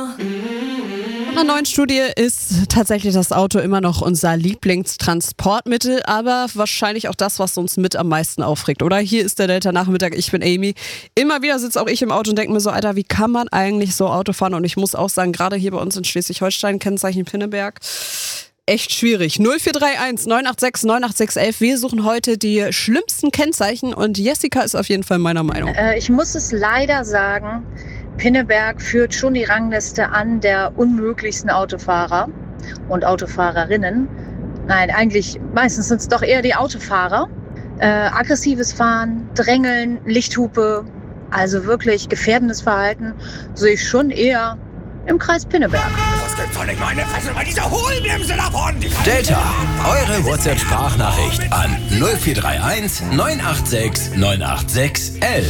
In einer neuen Studie ist tatsächlich das Auto immer noch unser Lieblingstransportmittel, aber wahrscheinlich auch das, was uns mit am meisten aufregt, oder? Hier ist der Delta-Nachmittag, ich bin Amy. Immer wieder sitze auch ich im Auto und denke mir so, Alter, wie kann man eigentlich so Auto fahren? Und ich muss auch sagen, gerade hier bei uns in Schleswig-Holstein, Kennzeichen Pinneberg, echt schwierig. 0431 986 98611. Wir suchen heute die schlimmsten Kennzeichen und Jessica ist auf jeden Fall meiner Meinung. Ich muss es leider sagen, Pinneberg führt schon die Rangliste an der unmöglichsten Autofahrer und Autofahrerinnen. Nein, eigentlich meistens sind es doch eher die Autofahrer. Aggressives Fahren, Drängeln, Lichthupe, also wirklich gefährdendes Verhalten sehe ich schon eher im Kreis Pinneberg. Das gibt doch nicht meine Fresse bei dieser Hohlbremse davon! Delta, eure WhatsApp-Sprachnachricht an 0431 986 986 11.